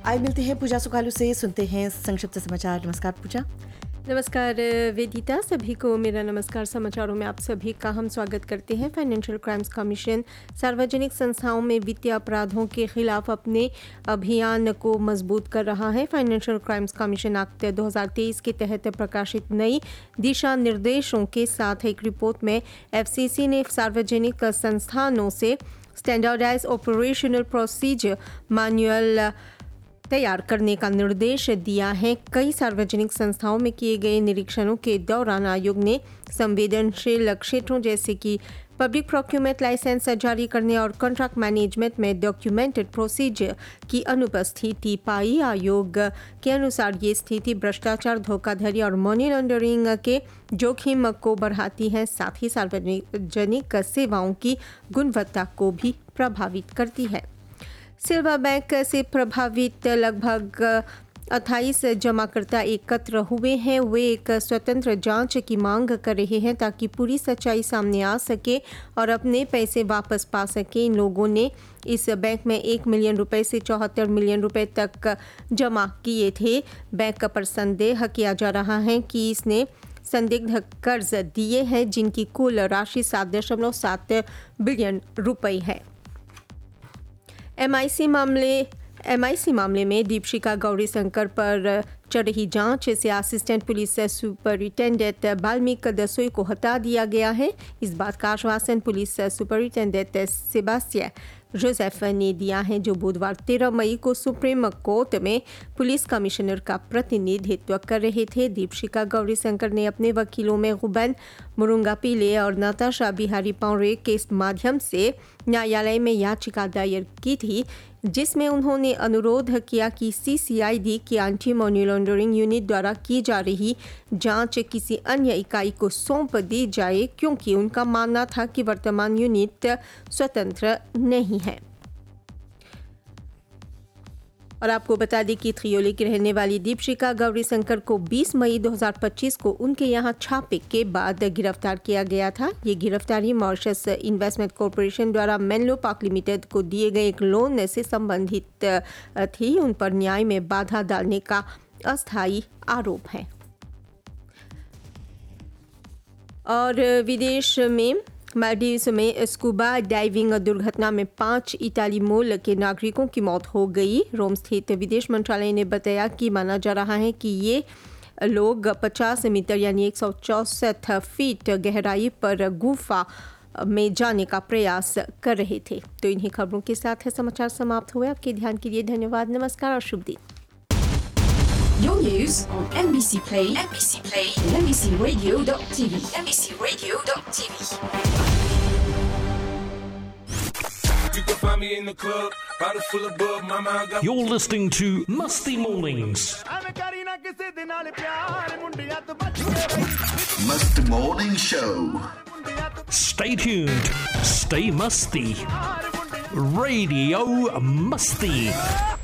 आज मिलते हैं पूजा सुकालू से, सुनते हैं संक्षिप्त समाचार। नमस्कार पूजा। नमस्कार वेदिता, सभी को मेरा नमस्कार। समाचारों में आप सभी का हम स्वागत करते हैं। फाइनेंशियल क्राइम्स कमीशन सार्वजनिक संस्थाओं में वित्तीय अपराधों के खिलाफ अपने अभियान को मजबूत कर रहा है। फाइनेंशियल क्राइम्स कमीशन एक्ट 2023 के तहत प्रकाशित नई दिशा निर्देशों के साथ एक रिपोर्ट में FCC ने सार्वजनिक संस्थानों से स्टैंडर्डाइज ऑपरेशनल प्रोसीजर मैनुअल तैयार करने का निर्देश दिया है। कई सार्वजनिक संस्थाओं में किए गए निरीक्षणों के दौरान आयोग ने संवेदनशील क्षेत्रों जैसे कि पब्लिक प्रोक्यूरमेंट लाइसेंस जारी करने और कॉन्ट्रैक्ट मैनेजमेंट में डॉक्यूमेंटेड प्रोसीजर की अनुपस्थिति पाई। आयोग के अनुसार ये स्थिति भ्रष्टाचार, धोखाधड़ी और मनी लॉन्ड्रिंग के जोखिम को बढ़ाती है, साथ ही सार्वजनिक सेवाओं की गुणवत्ता को भी प्रभावित करती है। सिल्वर बैंक से प्रभावित लगभग 28 जमाकर्ता एकत्र हुए हैं। वे एक स्वतंत्र जांच की मांग कर रहे हैं ताकि पूरी सच्चाई सामने आ सके और अपने पैसे वापस पा सके। इन लोगों ने इस बैंक में 1 मिलियन रुपए से 74 मिलियन रुपए तक जमा किए थे। बैंक पर संदेह किया जा रहा है कि इसने संदिग्ध कर्ज दिए हैं जिनकी कुल राशि 7.7 बिलियन रुपए है। MIC मामले में दीपशिखा गौरीशंकर पर चल रही जांच से असिस्टेंट पुलिस सुपरिटेंडेंट बाल्मीक दसोई को हटा दिया गया है। इस बात का आश्वासन पुलिस सुपरिटेंडेंट सेबास्टियन जोसेफ ने दिया है, जो बुधवार 13 मई को सुप्रीम कोर्ट में पुलिस कमिश्नर का प्रतिनिधित्व कर रहे थे। दीपशिखा गौरीशंकर ने अपने वकीलों में गुबैन मुरुंगापिले और नताशा बिहारी पाउरे के माध्यम से न्यायालय में याचिका दायर की थी, जिसमें उन्होंने अनुरोध किया कि CCID की एंटी मनी लॉन्ड्रिंग यूनिट द्वारा की जा रही जांच किसी अन्य इकाई को सौंप दी जाए, क्योंकि उनका मानना था कि वर्तमान यूनिट स्वतंत्र नहीं है। और आपको बता दें कि थ्रियोली की रहने वाली दीपशिखा गौरीशंकर को 20 मई 2025 को उनके यहाँ छापे के बाद गिरफ्तार किया गया था। ये गिरफ्तारी मॉरिशस इन्वेस्टमेंट कॉरपोरेशन द्वारा मेनलो पार्क लिमिटेड को दिए गए एक लोन से संबंधित थी। उन पर न्याय में बाधा डालने का अस्थायी आरोप है। और विदेश में मालदीव्स में स्कूबा डाइविंग दुर्घटना में 5 इटाली मूल के नागरिकों की मौत हो गई। रोम स्थित विदेश मंत्रालय ने बताया कि माना जा रहा है कि ये लोग 50 मीटर यानी 164 फीट गहराई पर गुफा में जाने का प्रयास कर रहे थे। तो इन्हीं खबरों के साथ समाचार समाप्त हुए। आपके ध्यान के लिए धन्यवाद। नमस्कार और शुभ दिन। Your news on NBC Play, and NBCRadio.tv, NBCRadio.tv. You can find me in the club, bottle full of bub, mama I got. You're listening to Musty Mornings. Must Morning Show. Stay tuned, stay musty. Radio Musty.